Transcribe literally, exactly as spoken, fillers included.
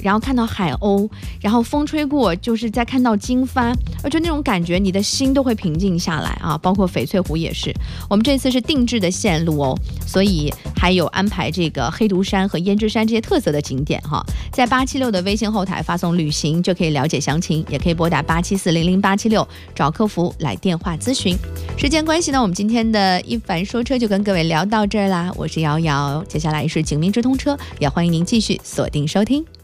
然后看到海鸥，然后风吹过，就是在看到经幡，而且那种感觉你的心都会平静下来啊。包括翡翠湖也是，我们这次是定制的线路哦，所以还有安排这个黑毒山和胭脂山这些特色的景点哈。在八七六的微信后台发送旅行就可以了解详情，也可以拨打八七四零零八七六找客服来电话咨询。时间关系呢，我们今天的一凡说车就跟各位聊到这儿啦，我是瑶瑶，接下来是警民直通车，也欢迎您继续锁定收听。